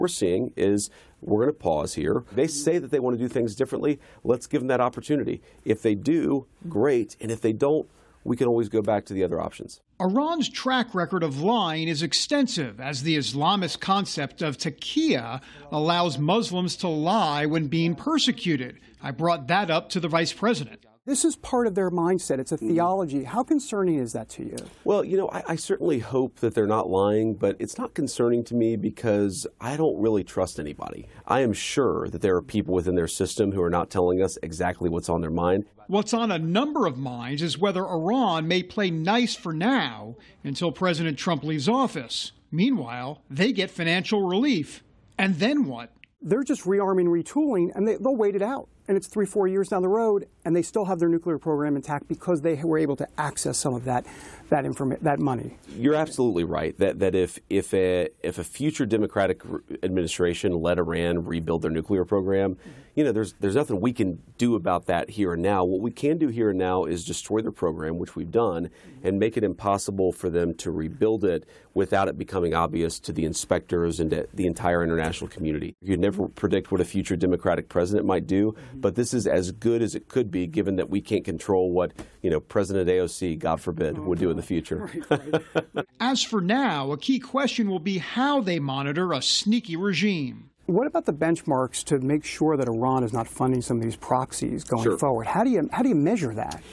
We're seeing is we're going to pause here. They say that they want to do things differently. Let's give them that opportunity. If they do, great. And if they don't, we can always go back to the other options. Iran's track record of lying is extensive, as the Islamist concept of taqiyya allows Muslims to lie when being persecuted. I brought that up to the vice president. This is part of their mindset. It's a theology. How concerning is that to you? Well, I certainly hope that they're not lying, but it's not concerning to me because I don't really trust anybody. I am sure that there are people within their system who are not telling us exactly what's on their mind. What's on a number of minds is whether Iran may play nice for now until President Trump leaves office. Meanwhile, they get financial relief. And then what? They're just rearming, retooling, and they'll wait it out. And it's 3-4 years down the road, and they still have their nuclear program intact because they were able to access some of that money. You're absolutely right that if a future Democratic administration let Iran rebuild their nuclear program, there's nothing we can do about that here and now. What we can do here and now is destroy their program, which we've done, and make it impossible for them to rebuild it without it becoming obvious to the inspectors and to the entire international community. You'd never predict what a future Democratic president might do, but this is as good as it could be, given that we can't control what President AOC, God forbid, would do in the future. Right. As for now, a key question will be how they monitor a sneaky regime. What about the benchmarks to make sure that Iran is not funding some of these proxies going forward? How do you measure that?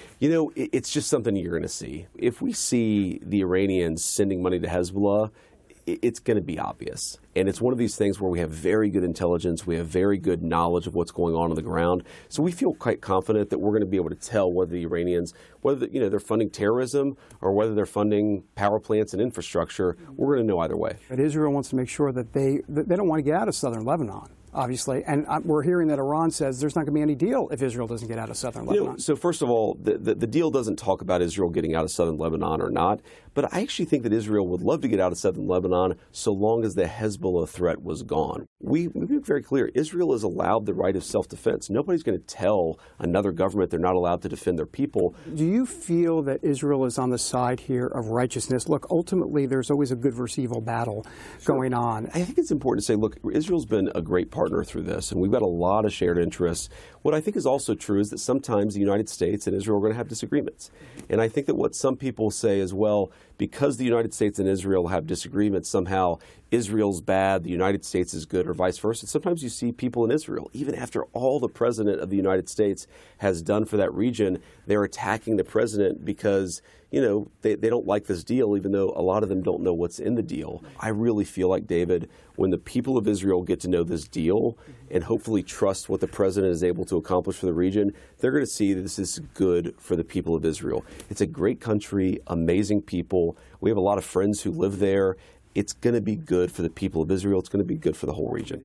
It's just something you're going to see. If we see the Iranians sending money to Hezbollah, it's going to be obvious. And it's one of these things where we have very good intelligence, we have very good knowledge of what's going on the ground. So we feel quite confident that we're going to be able to tell whether the Iranians, whether they're funding terrorism or whether they're funding power plants and infrastructure. We're going to know either way. But Israel wants to make sure that they don't want to get out of southern Lebanon, obviously. And we're hearing that Iran says there's not going to be any deal if Israel doesn't get out of southern Lebanon. So first of all, the deal doesn't talk about Israel getting out of southern Lebanon or not. But I actually think that Israel would love to get out of southern Lebanon so long as the Hezbollah threat was gone. We've been very clear. Israel is allowed the right of self-defense. Nobody's going to tell another government they're not allowed to defend their people. Do you feel that Israel is on the side here of righteousness? Look, ultimately, there's always a good versus evil battle going on. I think it's important to say, look, Israel's been a great partner through this, and we've got a lot of shared interests. What I think is also true is that sometimes the United States and Israel are going to have disagreements. And I think that what some people say is, well, because the United States and Israel have disagreements, somehow Israel's bad, the United States is good, or vice versa. Sometimes you see people in Israel, even after all the president of the United States has done for that region, they're attacking the president because, they don't like this deal, even though a lot of them don't know what's in the deal. I really feel like, David, when the people of Israel get to know this deal and hopefully trust what the president is able to accomplish for the region, they're going to see that this is good for the people of Israel. It's a great country, amazing people. We have a lot of friends who live there. It's going to be good for the people of Israel. It's going to be good for the whole region.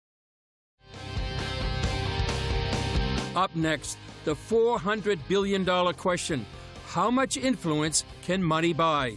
Up next, the $400 billion question. How much influence can money buy?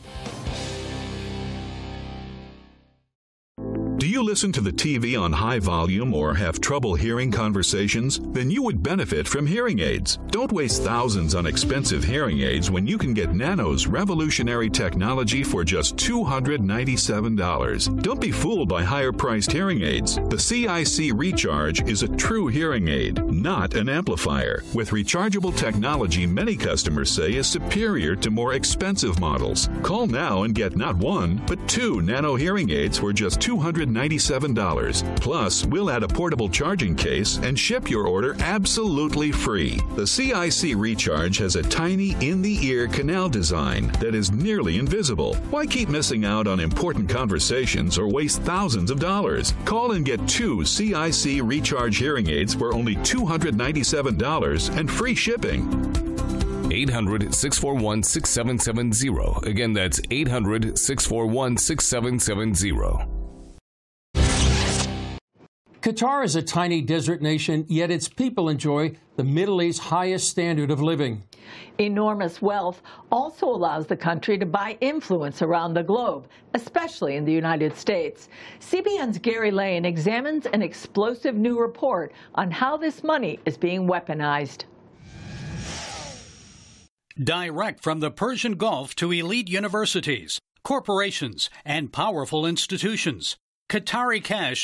Do you listen to the TV on high volume or have trouble hearing conversations? Then you would benefit from hearing aids. Don't waste thousands on expensive hearing aids when you can get Nano's revolutionary technology for just $297. Don't be fooled by higher-priced hearing aids. The CIC Recharge is a true hearing aid, not an amplifier. With rechargeable technology many customers say is superior to more expensive models. Call now and get not one, but two Nano hearing aids for just $297. Plus, we'll add a portable charging case and ship your order absolutely free. The CIC Recharge has a tiny in-the-ear canal design that is nearly invisible. Why keep missing out on important conversations or waste thousands of dollars? Call and get two CIC Recharge hearing aids for only $297 and free shipping. 800-641-6770. Again, that's 800-641-6770. Qatar is a tiny desert nation, yet its people enjoy the Middle East's highest standard of living. Enormous wealth also allows the country to buy influence around the globe, especially in the United States. CBN's Gary Lane examines an explosive new report on how this money is being weaponized. Direct from the Persian Gulf to elite universities, corporations, and powerful institutions, Qatari Cash